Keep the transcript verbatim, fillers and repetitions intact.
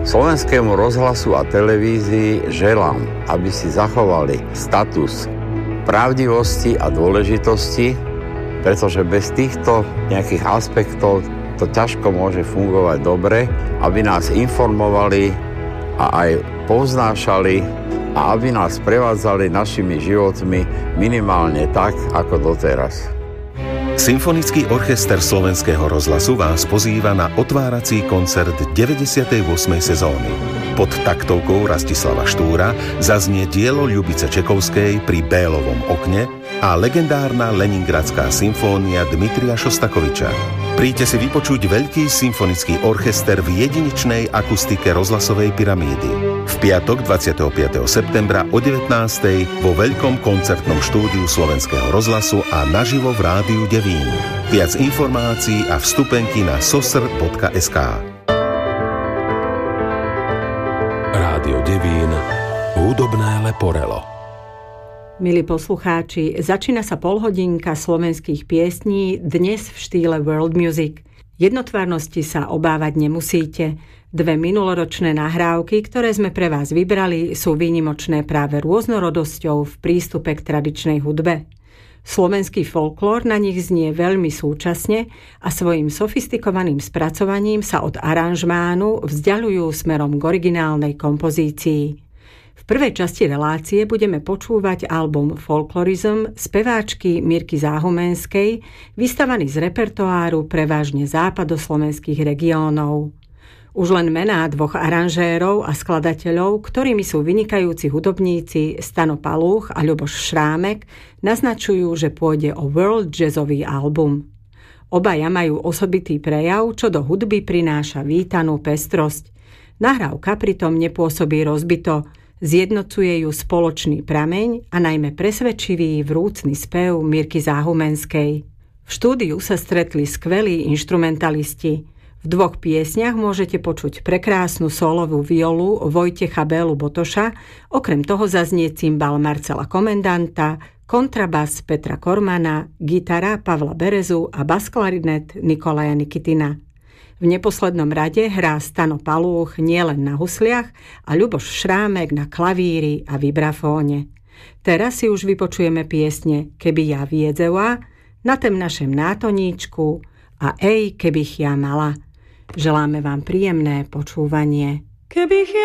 Slovenskému rozhlasu a televízii želám, aby si zachovali status pravdivosti a dôležitosti, pretože bez týchto nejakých aspektov to ťažko môže fungovať dobre, aby nás informovali a aj povznášali a aby nás prevádzali našimi životmi minimálne tak, ako doteraz. Symfonický orchester Slovenského rozhlasu vás pozýva na otvárací koncert deväťdesiatej ôsmej sezóny. Pod taktovkou Rastislava Štúra zaznie dielo Ľubice Čekovskej Pri Bélovom okne a legendárna Leningradská symfónia Dmitrija Šostakoviča. Príďte si vypočuť veľký symfonický orchester v jedinečnej akustike rozhlasovej pyramídy. V piatok dvadsiateho piateho septembra o devätnástej vo veľkom koncertnom štúdiu Slovenského rozhlasu a naživo v Rádiu Devín. Viac informácií a vstupenky na sosr bodka es ká. Rádio Devín, hudobné leporelo. Milí poslucháči, začína sa polhodinka slovenských piesní, dnes v štýle world music. Jednotvárnosti sa obávať nemusíte. Dve minuloročné nahrávky, ktoré sme pre vás vybrali, sú výnimočné práve rôznorodosťou v prístupe k tradičnej hudbe. Slovenský folklór na nich znie veľmi súčasne a svojim sofistikovaným spracovaním sa od aranžmánu vzdialujú smerom k originálnej kompozícii. V prvej časti relácie budeme počúvať album Folklorism speváčky Mirky Záhumenskej, vystavaný z repertoáru prevažne západoslovenských regiónov. Už len mená dvoch aranžérov a skladateľov, ktorými sú vynikajúci hudobníci Stano Palúch a Ľuboš Šrámek, naznačujú, že pôjde o world jazzový album. Obaja majú osobitý prejav, čo do hudby prináša vítanú pestrosť. Nahrávka pritom nepôsobí rozbito, zjednocuje ju spoločný prameň a najmä presvedčivý vrúcny spev Mirky Záhumenskej. V štúdiu sa stretli skvelí inštrumentalisti. V dvoch piesniach môžete počuť prekrásnu solovú violu Vojtecha Bélu Botoša, okrem toho zaznie cimbal Marcela Komendanta, kontrabas Petra Kormana, gitara Pavla Berezu a basklarinet Nikolaja Nikitina. V neposlednom rade hrá Stano Palúch nielen na husliach a Ľuboš Šrámek na klavíri a vibrafóne. Teraz si už vypočujeme piesne Keby ja viedzela, Na tem našem nátoníčku a Ej, kebych ja mala. Želáme vám príjemné počúvanie. Kebych ja